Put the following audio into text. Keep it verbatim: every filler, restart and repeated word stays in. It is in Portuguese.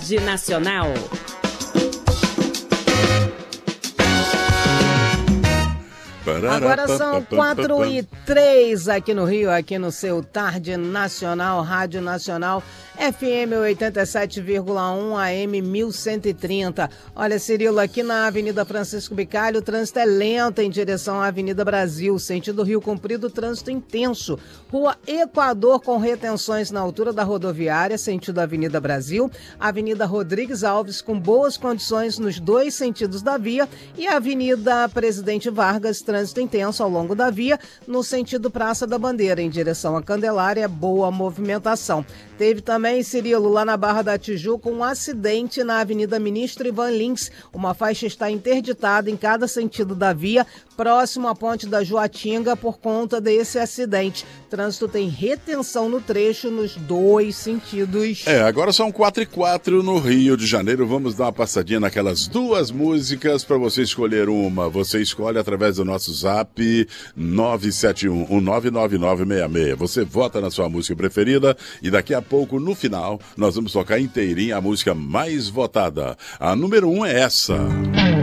Tarde Nacional. Agora são quatro e três aqui no Rio, aqui no seu Tarde Nacional, Rádio Nacional, F M oitenta e sete vírgula um, A M mil cento e trinta. Olha, Cirilo, aqui na Avenida Francisco Bicalho, o trânsito é lento em direção à Avenida Brasil, sentido Rio Comprido, trânsito intenso. Rua Equador com retenções na altura da rodoviária, sentido Avenida Brasil. Avenida Rodrigues Alves com boas condições nos dois sentidos da via. E a Avenida Presidente Vargas, trânsito intenso ao longo da via, no sentido Praça da Bandeira, em direção à Candelária, boa movimentação. Teve também, Cirilo, lá na Barra da Tijuca, um acidente na Avenida Ministro Ivan Lins. Uma faixa está interditada em cada sentido da via, próximo à Ponte da Joatinga, por conta desse acidente. O trânsito tem retenção no trecho nos dois sentidos. É, agora são quatro e quatro no Rio de Janeiro. Vamos dar uma passadinha naquelas duas músicas para você escolher uma. Você escolhe através do nosso zap nove sete um, um nove nove nove seis seis. Você vota na sua música preferida e daqui a pouco, no final, nós vamos tocar inteirinha a música mais votada. A número um é essa.